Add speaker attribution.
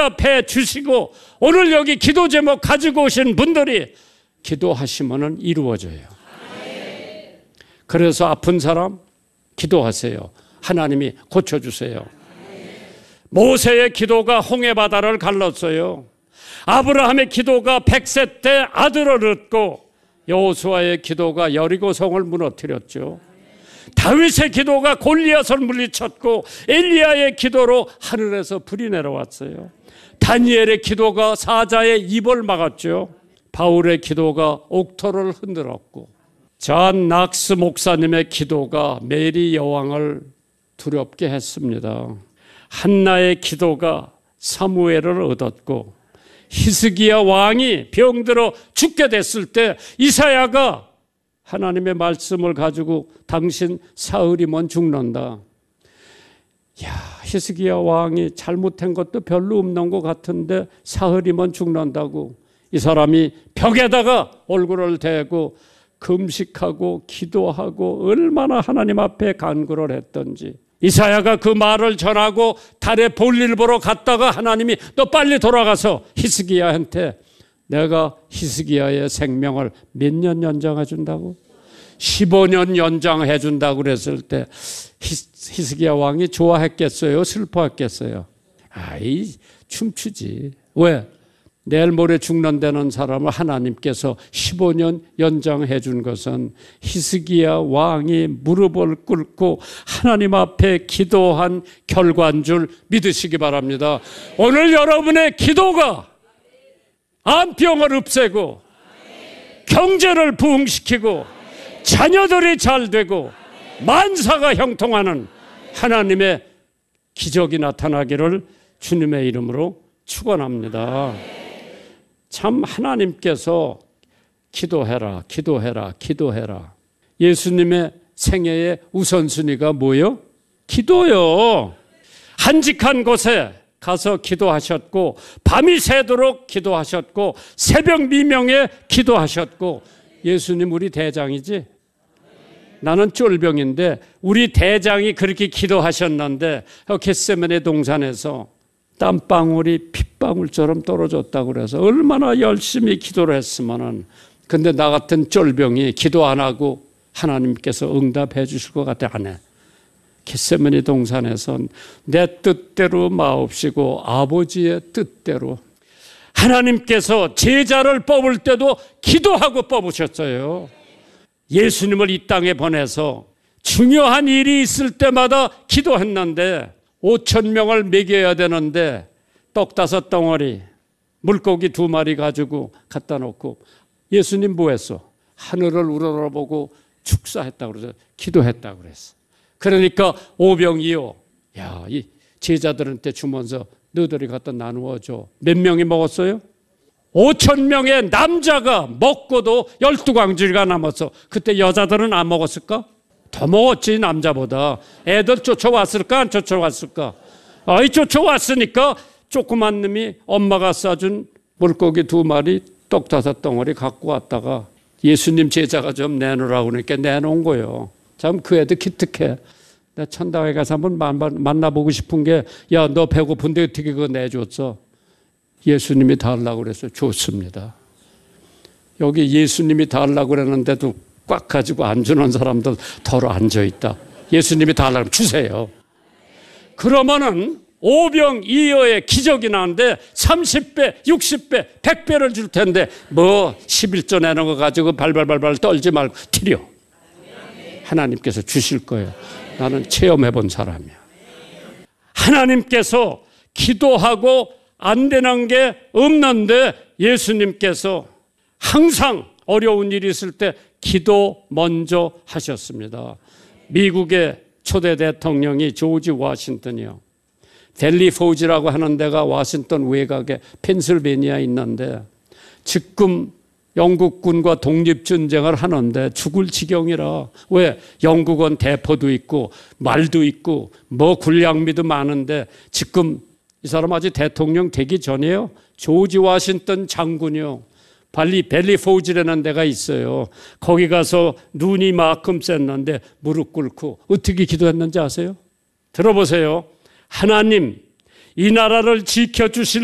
Speaker 1: 응답해 주시고 오늘 여기 기도 제목 가지고 오신 분들이 기도하시면 이루어져요. 그래서 아픈 사람 기도하세요. 하나님이 고쳐주세요. 모세의 기도가 홍해바다를 갈랐어요. 아브라함의 기도가 100세 때 아들을 얻고 여호수아의 기도가 여리고성을 무너뜨렸죠. 다윗의 기도가 골리앗을 물리쳤고 엘리야의 기도로 하늘에서 불이 내려왔어요. 다니엘의 기도가 사자의 입을 막았죠. 바울의 기도가 옥토를 흔들었고 존 낙스 목사님의 기도가 메리 여왕을 두렵게 했습니다. 한나의 기도가 사무엘을 얻었고 히스기야 왕이 병들어 죽게 됐을 때 이사야가 하나님의 말씀을 가지고 당신 사흘이면 죽는다. 히스기야 왕이 잘못한 것도 별로 없는 것 같은데 사흘이면 죽는다고 이 사람이 벽에다가 얼굴을 대고 금식하고 기도하고 얼마나 하나님 앞에 간구를 했던지. 이사야가 그 말을 전하고 달에 볼일 보러 갔다가 하나님이 너 빨리 돌아가서 히스기야한테 내가 히스기야의 생명을 몇 년 연장해 준다고? 15년 연장해 준다고 그랬을 때 히스기야 왕이 좋아했겠어요? 슬퍼했겠어요? 아이 춤추지. 왜? 내일 모레 죽는다는 사람을 하나님께서 15년 연장해 준 것은 히스기야 왕이 무릎을 꿇고 하나님 앞에 기도한 결과인 줄 믿으시기 바랍니다. 오늘 여러분의 기도가 암병을 없애고 경제를 부흥시키고 자녀들이 잘 되고 만사가 형통하는 하나님의 기적이 나타나기를 주님의 이름으로 축원합니다. 참 하나님께서 기도해라, 기도해라, 기도해라. 예수님의 생애의 우선순위가 뭐요? 기도요. 한직한 곳에 가서 기도하셨고 밤이 새도록 기도하셨고 새벽 미명에 기도하셨고 예수님 우리 대장이지? 나는 쫄병인데 우리 대장이 그렇게 기도하셨는데 겟세마네 동산에서 땀방울이 핏방울처럼 떨어졌다고 그래서 얼마나 열심히 기도를 했으면은 근데 나 같은 쫄병이 기도 안 하고 하나님께서 응답해 주실 것 같아 안 해. 겟세마네 동산에서 내 뜻대로 마옵시고 아버지의 뜻대로 하나님께서 제자를 뽑을 때도 기도하고 뽑으셨어요. 예수님을 이 땅에 보내서 중요한 일이 있을 때마다 기도했는데 5,000명을 먹여야 되는데 떡 5덩어리 물고기 2마리 가지고 갖다 놓고 예수님 뭐 했어? 하늘을 우러러보고 축사했다고 그래서 기도했다고 그랬어. 그러니까 오병이어 이 제자들한테 주면서 너희들이 갖다 나누어 줘. 몇 명이 먹었어요? 5,000명의 남자가 먹고도 12광주리가 남았어. 그때 여자들은 안 먹었을까? 더 먹었지 남자보다. 애들 쫓아왔을까 안 쫓아왔을까? 아이 쫓아왔으니까 조그만 놈이 엄마가 싸준 물고기 2마리 떡 5덩어리 갖고 왔다가 예수님 제자가 좀 내놓으라고 그러니까 내놓은 거예요. 참 그 애들 기특해. 나 천당에 가서 한번 만나보고 싶은 게 야 너 배고픈데 어떻게 그거 내줬어? 예수님이 달라고 그래서 줬습니다. 여기 예수님이 달라고 그랬는데도 꽉 가지고 안 주는 사람들 덜어 앉아있다. 예수님이 달라고 주세요. 그러면은 오병이어의 기적이 나는데 30배, 60배, 100배를 줄 텐데 뭐 11조 내는 거 가지고 발발발발 떨지 말고 드려. 하나님께서 주실 거예요. 나는 체험해 본 사람이야. 하나님께서 기도하고 안 되는 게 없는데 예수님께서 항상 어려운 일이 있을 때 기도 먼저 하셨습니다. 미국의 초대 대통령이 조지 워싱턴이요. 델리 포지라고 하는 데가 워싱턴 외곽에 펜실베니아에 있는데 지금 영국군과 독립전쟁을 하는데 죽을 지경이라. 왜? 영국은 대포도 있고 말도 있고 뭐 군량미도 많은데 지금 이 사람 아직 대통령 되기 전에요. 조지 워싱턴 장군이요. 벨리 포지라는 데가 있어요. 거기 가서 눈이 만큼 쐈는데 무릎 꿇고 어떻게 기도했는지 아세요? 들어보세요. 하나님, 이 나라를 지켜주실